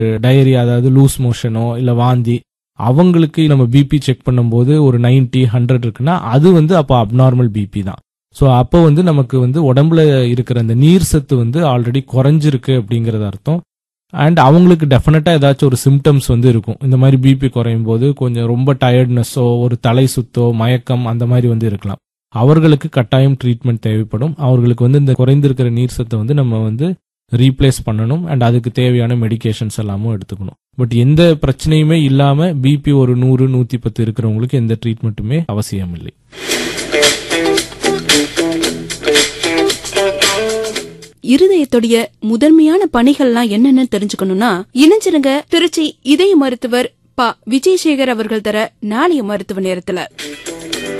Diarrhoea, அதாவது loose மோஷனோ இல்ல வாந்தி, அவங்களுக்கு நம்ம பிபி செக் பண்ணும்போது ஒரு 90, 100 இருக்குன்னா அது அப்போ அப்நார்மல் பிபி தான். ஸோ அப்போ நமக்கு உடம்புல இருக்கிற அந்த நீர் சத்து ஆல்ரெடி குறைஞ்சிருக்கு அப்படிங்கறது அர்த்தம். அண்ட் அவங்களுக்கு டெஃபினட்டா ஏதாச்சும் ஒரு சிம்டம்ஸ் இருக்கும். இந்த மாதிரி பிபி குறையும் போது கொஞ்சம் ரொம்ப டயர்ட்னஸோ, ஒரு தலை சுத்தோ, மயக்கம் அந்த மாதிரி இருக்கலாம். அவர்களுக்கு கட்டாயம் ட்ரீட்மெண்ட் தேவைப்படும். அவர்களுக்கு இந்த குறைந்திருக்கிற நீர் சத்தை நம்ம ரீப்ளேஸ் பண்ணணும். அண்ட் அதுக்கு தேவையான மெடிகேஷன்ஸ் எல்லாமும் எடுத்துக்கணும். பட் எந்த பிரச்சனையுமே இல்லாம பிபி ஒரு 100, 110 இருக்கிறவங்களுக்கு எந்த ட்ரீட்மெண்ட்டுமே அவசியம் இல்லை. இருதயத்துடைய முதன்மையான பணிகள்லாம் என்னன்னு தெரிஞ்சுக்கணும்னா இணைஞ்சிருங்க திருச்சி இதய மருத்துவர் ப. விஜயசேகர் அவர்கள் தர நாளைய மருத்துவ நேரத்துல.